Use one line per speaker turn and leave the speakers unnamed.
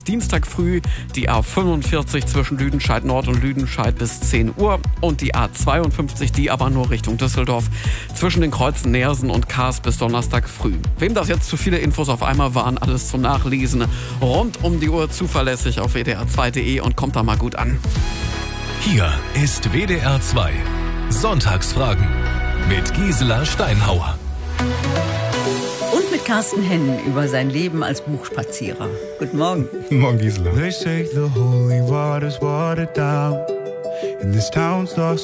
Dienstag früh die A45 zwischen Lüdenscheid Nord und Lüdenscheid bis 10 Uhr und die A52, die aber nur Richtung Düsseldorf, zwischen den Kreuzen Neersen und Kaas bis Donnerstag früh. Wem das jetzt zu viele Infos auf einmal waren, alles zum Nachlesen rund um die Uhr zuverlässig auf wdr2.de und kommt da mal gut an.
Hier ist WDR 2 Sonntagsfragen mit Gisela Steinhauer.
Und mit Carsten Hennen über sein Leben als Buchspazierer. Guten Morgen.
Guten Morgen, Gisela.
They say the holy water's watered down, and this town's lost